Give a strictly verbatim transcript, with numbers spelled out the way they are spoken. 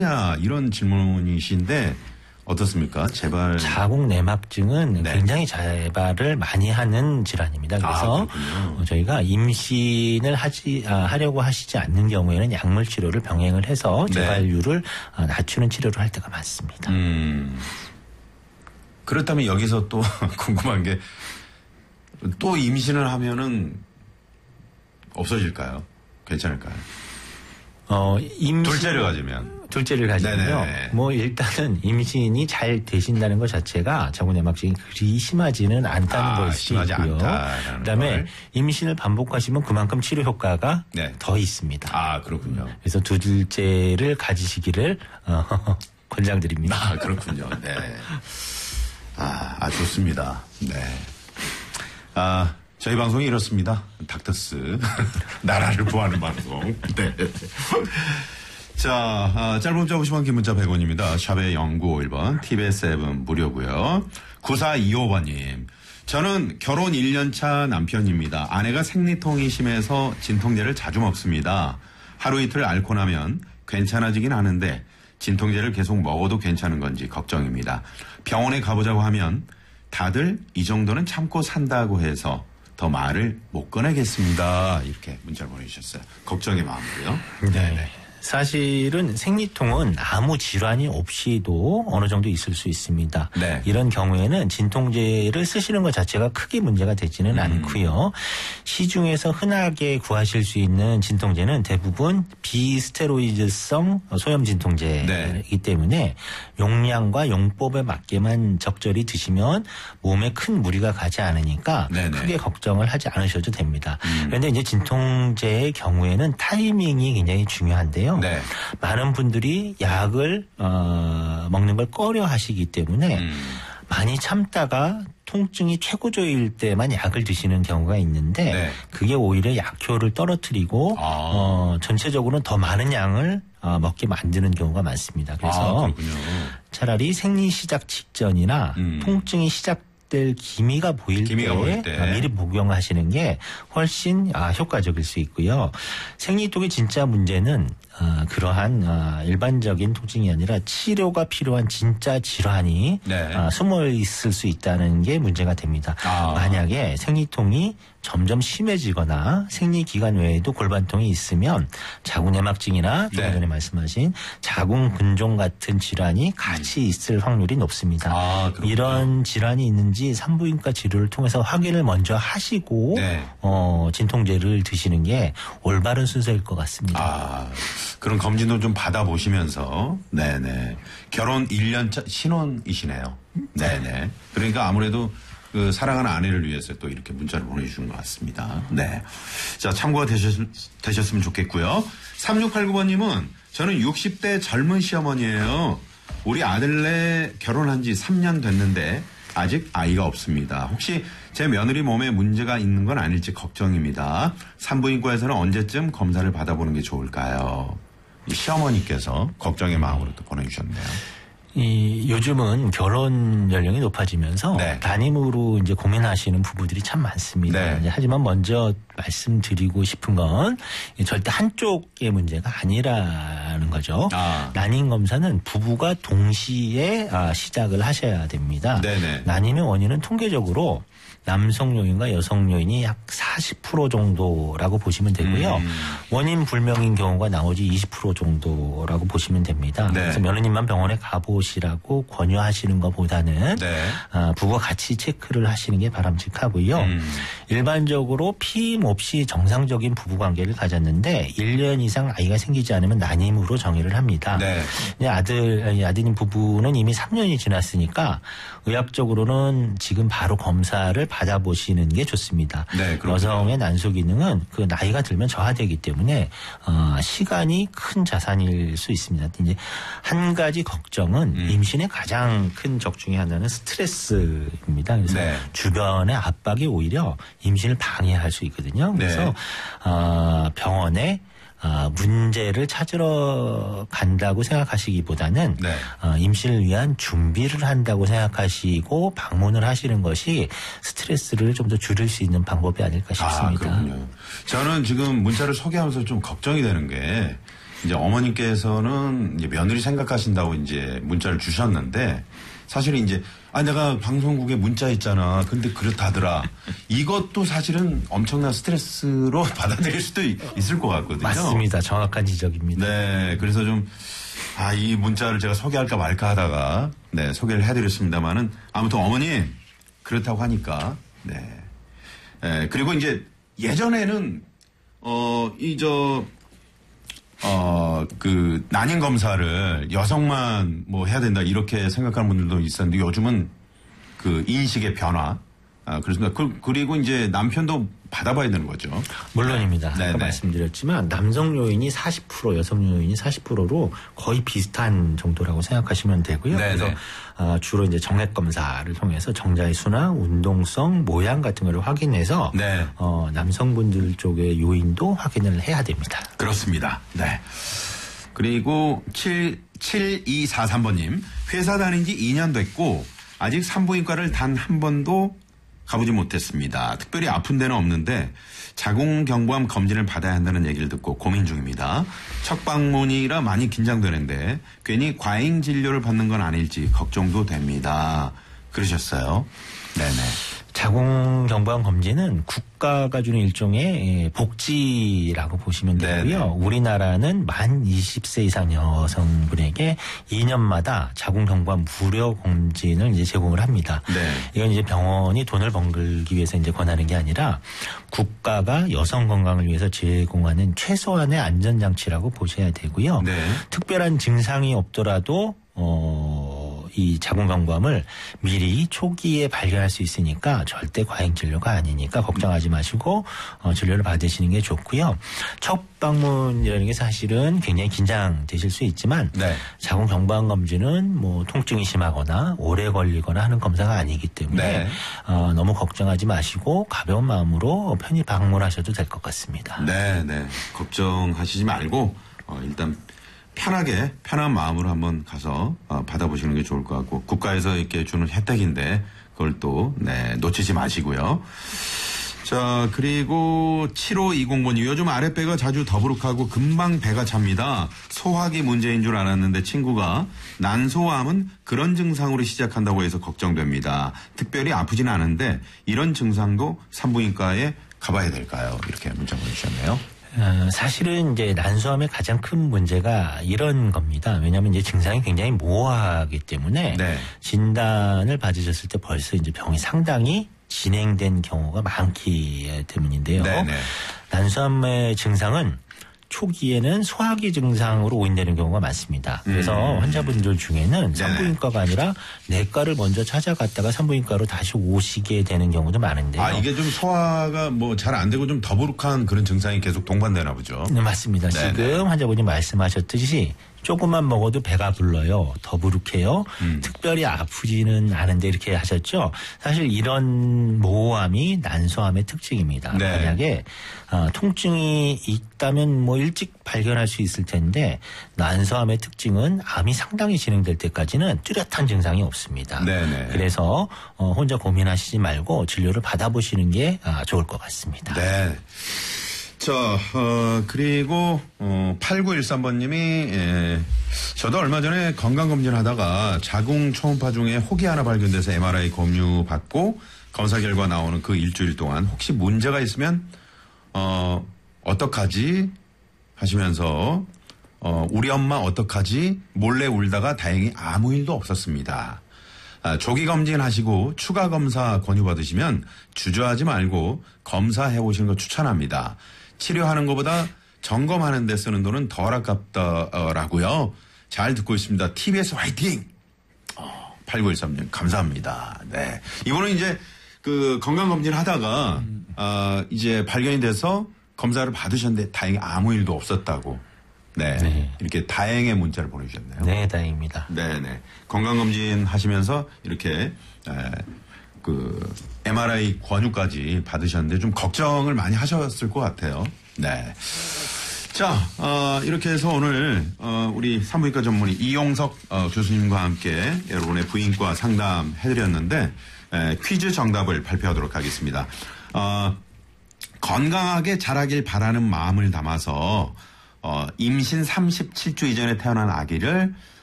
이런 질문이신데 어떻습니까? 재발 자궁 내막증은 네. 굉장히 재발을 많이 하는 질환입니다. 그래서 아, 저희가 임신을 하지 아, 하려고 하시지 않는 경우에는 약물 치료를 병행을 해서 재발률을 네. 낮추는 치료를 할 때가 많습니다. 음. 그렇다면 여기서 또 궁금한 게 또 임신을 하면은 없어질까요? 괜찮을까요? 어, 임신 둘째를 가지면 둘째를 가지면요. 뭐 일단은 임신이 잘 되신다는 것 자체가 자궁 내막증이 그리 심하지는 않다는 아, 걸 수 있고요. 그다음에 걸. 임신을 반복하시면 그만큼 치료 효과가 네. 더 있습니다. 아 그렇군요. 그래서 둘째를 가지시기를 어, 권장드립니다. 아 그렇군요. 네. 아, 아 좋습니다. 네. 아. 저희 방송이 이렇습니다. 닥터스. 나라를 구하는 방송. 네. 자, 아, 짧은 문자 오십 원, 긴 문자 백 원입니다. 샵의 영구오일 번, 티비에스 세븐 무료고요. 구사이오 번님. 저는 결혼 일 년 차 남편입니다. 아내가 생리통이 심해서 진통제를 자주 먹습니다. 하루 이틀 앓고 나면 괜찮아지긴 하는데 진통제를 계속 먹어도 괜찮은 건지 걱정입니다. 병원에 가보자고 하면 다들 이 정도는 참고 산다고 해서 더 말을 못 꺼내겠습니다. 이렇게 문자를 보내주셨어요. 걱정의 마음으로요. 네. 네. 사실은 생리통은 아무 질환이 없이도 어느 정도 있을 수 있습니다. 네. 이런 경우에는 진통제를 쓰시는 것 자체가 크게 문제가 되지는 음. 않고요. 시중에서 흔하게 구하실 수 있는 진통제는 대부분 비스테로이드성 소염 진통제이기 네. 때문에 용량과 용법에 맞게만 적절히 드시면 몸에 큰 무리가 가지 않으니까 네네. 크게 걱정을 하지 않으셔도 됩니다. 음. 그런데 이제 진통제의 경우에는 타이밍이 굉장히 중요한데요. 네. 많은 분들이 약을 어, 먹는 걸 꺼려 하시기 때문에 음. 많이 참다가 통증이 최고조일 때만 약을 드시는 경우가 있는데 네. 그게 오히려 약효를 떨어뜨리고 아. 어, 전체적으로는 더 많은 양을 어, 먹게 만드는 경우가 많습니다. 그래서 아, 차라리 생리 시작 직전이나 음. 통증이 시작 될 기미가 보일 기미가 때, 때 미리 복용하시는 게 훨씬 아, 효과적일 수 있고요. 생리통의 진짜 문제는 어, 그러한 어, 일반적인 통증이 아니라 치료가 필요한 진짜 질환이 네. 어, 숨어 있을 수 있다는 게 문제가 됩니다. 아. 만약에 생리통이 점점 심해지거나 생리 기간 외에도 골반통이 있으면 자궁 내막증이나 조금 네. 전에 말씀하신 자궁 근종 같은 질환이 같이 있을 확률이 높습니다. 아, 이런 질환이 있는지 산부인과 치료를 통해서 확인을 먼저 하시고 네. 어, 진통제를 드시는 게 올바른 순서일 것 같습니다. 아, 그런 검진도 좀 받아보시면서 네네 결혼 일 년 차 신혼이시네요. 네네 그러니까 아무래도 그 사랑하는 아내를 위해서 또 이렇게 문자를 보내주신 것 같습니다. 네. 자, 참고가 되셨, 되셨으면 좋겠고요. 삼육팔구 번님은 저는 육십 대 젊은 시어머니예요. 우리 아들네 결혼한 지 삼 년 됐는데 아직 아이가 없습니다. 혹시 제 며느리 몸에 문제가 있는 건 아닐지 걱정입니다. 산부인과에서는 언제쯤 검사를 받아보는 게 좋을까요? 이 시어머니께서 걱정의 마음으로 또 보내주셨네요. 이 요즘은 결혼 연령이 높아지면서 네. 단임으로 이제 고민하시는 부부들이 참 많습니다. 네. 이제 하지만 먼저 말씀드리고 싶은 건 절대 한쪽의 문제가 아니라는 거죠. 아. 난임 검사는 부부가 동시에 시작을 하셔야 됩니다. 네네. 난임의 원인은 통계적으로 남성 요인과 여성 요인이 약 사십 퍼센트 정도라고 보시면 되고요. 음. 원인 불명인 경우가 나머지 이십 퍼센트 정도라고 보시면 됩니다. 네. 그래서 며느님만 병원에 가보시라고 권유하시는 것보다는 네. 아, 부부가 같이 체크를 하시는 게 바람직하고요. 음. 일반적으로 피임 없이 정상적인 부부관계를 가졌는데 일 년 이상 아이가 생기지 않으면 난임으로 정의를 합니다. 네. 아들, 아드님 부부는 이미 삼 년이 지났으니까 의학적으로는 지금 바로 검사를 받아보시는 게 좋습니다. 네, 여성의 난소 기능은 그 나이가 들면 저하되기 때문에 어, 시간이 큰 자산일 수 있습니다. 이제 한 가지 걱정은 음. 임신의 가장 큰 적 중에 하나는 스트레스입니다. 그래서 네. 주변의 압박이 오히려 임신을 방해할 수 있거든요. 그래서 네. 어, 병원에 어, 문제를 찾으러 간다고 생각하시기보다는 네. 어, 임신을 위한 준비를 한다고 생각하시고 방문을 하시는 것이 스트레스를 좀 더 줄일 수 있는 방법이 아닐까 싶습니다. 아, 그렇군요. 저는 지금 문자를 소개하면서 좀 걱정이 되는 게 이제 어머님께서는 이제 며느리 생각하신다고 이제 문자를 주셨는데 사실은 이제 아 내가 방송국에 문자 했잖아. 근데 그렇다더라. 이것도 사실은 엄청난 스트레스로 받아들일 수도 있을 것 같거든요. 맞습니다. 정확한 지적입니다. 네, 그래서 좀 아, 이 문자를 제가 소개할까 말까 하다가 네 소개를 해드렸습니다만은 아무튼 어머님 그렇다고 하니까 네. 네 그리고 이제 예전에는 어 이 저 어, 그, 난임 검사를 여성만 뭐 해야 된다 이렇게 생각하는 분들도 있었는데 요즘은 그 인식의 변화. 아, 그렇습니다. 그, 그리고 이제 남편도 받아봐야 되는 거죠. 물론입니다. 아까 네네. 말씀드렸지만 남성 요인이 사십 퍼센트, 여성 요인이 사십 퍼센트로 거의 비슷한 정도라고 생각하시면 되고요. 네네. 그래서 어, 주로 이제 정맥 검사를 통해서 정자의 수나 운동성, 모양 같은 거를 확인해서 네. 어, 남성분들 쪽의 요인도 확인을 해야 됩니다. 그렇습니다. 네. 그리고 칠이사삼 번님 회사 다닌 지 이 년 됐고 아직 산부인과를 단 한 번도 가보지 못했습니다. 특별히 아픈 데는 없는데 자궁경부암 검진을 받아야 한다는 얘기를 듣고 고민 중입니다. 첫 방문이라 많이 긴장되는데 괜히 과잉 진료를 받는 건 아닐지 걱정도 됩니다. 그러셨어요. 네네. 자궁경부암 검진은 국가가 주는 일종의 복지라고 보시면 되고요. 네네. 우리나라는 만 이십 세 이상 여성분에게 이 년마다 자궁경부암 무료 검진을 이제 제공을 합니다. 네. 이건 이제 병원이 돈을 벌기 위해서 이제 권하는 게 아니라 국가가 여성 건강을 위해서 제공하는 최소한의 안전장치라고 보셔야 되고요. 네. 특별한 증상이 없더라도 어, 이 자궁경부암을 미리 초기에 발견할 수 있으니까 절대 과잉 진료가 아니니까 걱정하지 마시고 어, 진료를 받으시는 게 좋고요. 첫 방문이라는 게 사실은 굉장히 긴장되실 수 있지만 네. 자궁경부암 검진은 뭐 통증이 심하거나 오래 걸리거나 하는 검사가 아니기 때문에 네. 어, 너무 걱정하지 마시고 가벼운 마음으로 편히 방문하셔도 될 것 같습니다. 네, 네. 걱정하시지 말고 어, 일단 편하게 편한 마음으로 한번 가서 어, 받아보시는 게 좋을 것 같고 국가에서 이렇게 주는 혜택인데 그걸 또 네, 놓치지 마시고요. 자 그리고 칠오이공 번이 요즘 아랫배가 자주 더부룩하고 금방 배가 찹니다. 소화기 문제인 줄 알았는데 친구가 난소암은 그런 증상으로 시작한다고 해서 걱정됩니다. 특별히 아프지는 않은데 이런 증상도 산부인과에 가봐야 될까요? 이렇게 문자 보내주셨네요. 어, 사실은 이제 난소암의 가장 큰 문제가 이런 겁니다. 왜냐하면 이제 증상이 굉장히 모호하기 때문에 네. 진단을 받으셨을 때 벌써 이제 병이 상당히 진행된 경우가 많기 때문인데요. 네네. 난소암의 증상은 초기에는 소화기 증상으로 오인되는 경우가 많습니다. 그래서 음. 환자분들 중에는 산부인과가 아니라 내과를 먼저 찾아갔다가 산부인과로 다시 오시게 되는 경우도 많은데요. 아, 이게 좀 소화가 뭐 잘 안 되고 좀 더부룩한 그런 증상이 계속 동반되나 보죠? 네, 맞습니다. 네네. 지금 환자분이 말씀하셨듯이 조금만 먹어도 배가 불러요. 더부룩해요. 음. 특별히 아프지는 않은데 이렇게 하셨죠. 사실 이런 모호함이 난소암의 특징입니다. 네. 만약에 어, 통증이 있다면 뭐 일찍 발견할 수 있을 텐데 난소암의 특징은 암이 상당히 진행될 때까지는 뚜렷한 증상이 없습니다. 네네. 그래서 어, 혼자 고민하시지 말고 진료를 받아보시는 게 아, 좋을 것 같습니다. 네. 자, 어, 그리고, 어, 팔구일삼 번님이, 예, 저도 얼마 전에 건강검진 하다가 자궁 초음파 중에 혹이 하나 발견돼서 엠알아이 검유 받고 검사 결과 나오는 그 일주일 동안 혹시 문제가 있으면, 어, 어떡하지? 하시면서, 어, 우리 엄마 어떡하지? 몰래 울다가 다행히 아무 일도 없었습니다. 아, 조기 검진 하시고 추가 검사 권유 받으시면 주저하지 말고 검사해 오시는 거 추천합니다. 치료하는 것보다 점검하는 데 쓰는 돈은 덜 아깝다라고요. 잘 듣고 있습니다. 티비에스 화이팅! 어, 팔구일삼 님 감사합니다. 네. 이번은 이제 그 건강검진 하다가 음. 어, 이제 발견이 돼서 검사를 받으셨는데 다행히 아무 일도 없었다고. 네. 네. 이렇게 다행의 문자를 보내주셨네요. 네, 다행입니다. 네네. 건강검진 하시면서 이렇게 에, 그 엠알아이 권유까지 받으셨는데 좀 걱정을 많이 하셨을 것 같아요. 네. 자, 어, 이렇게 해서 오늘 어, 우리 산부인과 전문의 이용석 어, 교수님과 함께 여러분의 부인과 상담해드렸는데 에, 퀴즈 정답을 발표하도록 하겠습니다. 어, 건강하게 자라길 바라는 마음을 담아서 어, 임신 삼십칠 주 이전에 태어난 아기를